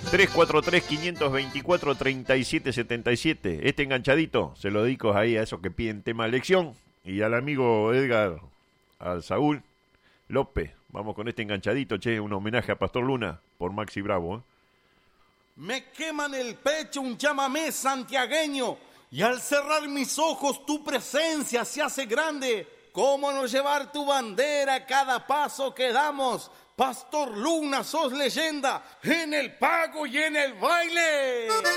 343-524-3777. Este enganchadito se lo dedico ahí a esos que piden tema de elección. Y al amigo Edgar, al Saúl López. Vamos con este enganchadito, che, un homenaje a Pastor Luna por Maxi Bravo. Me quema en el pecho un chamamé santiagueño, y al cerrar mis ojos tu presencia se hace grande. ¿Cómo no llevar tu bandera a cada paso que damos? Pastor Luna, sos leyenda en el pago y en el baile.